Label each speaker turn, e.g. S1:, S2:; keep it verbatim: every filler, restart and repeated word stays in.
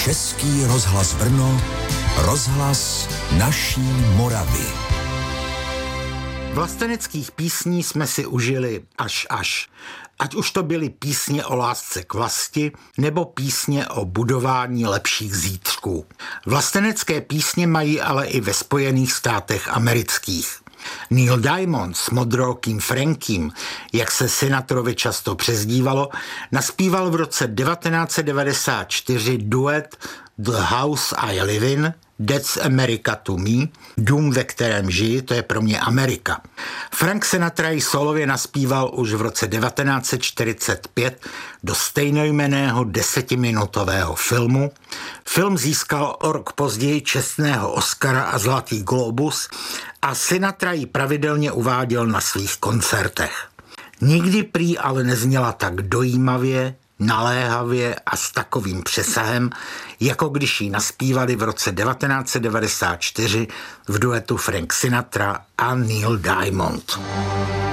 S1: Český rozhlas Brno, rozhlas naší Moravy.
S2: Vlasteneckých písní jsme si užili až až. Ať už to byly písně o lásce k vlasti, nebo písně o budování lepších zítřků. Vlastenecké písně mají ale i ve Spojených státech amerických. Neil Diamond s modrookým Frankiem, jak se Sinatrovi často přezdívalo, naspíval v roce devatenáct set devadesát čtyři duet The House I Live In, That's America to Me, dům, ve kterém žiji, to je pro mě Amerika. Frank Sinatra ji solově naspíval už v roce devatenáct set čtyřicet pět do stejnojmenného desetiminutového filmu. Film získal o rok později čestného Oscara a Zlatý globus a Sinatra ji pravidelně uváděl na svých koncertech. Nikdy prý ale nezněla tak dojímavě, naléhavě a s takovým přesahem, jako když ji naspívali v roce devatenáct set devadesát čtyři v duetu Frank Sinatra a Neil Diamond.